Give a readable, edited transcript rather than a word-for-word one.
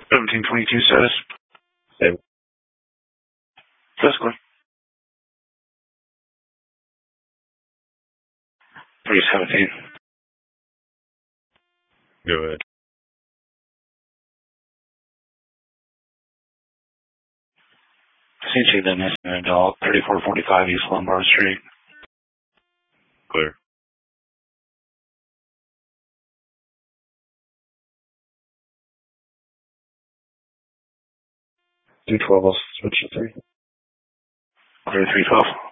1722 status. Same. Physical. 317. Go ahead. CT then is an adult, 3445 East Lombard Street. Clear. Do 12, I'll switch to 3. Clear 312.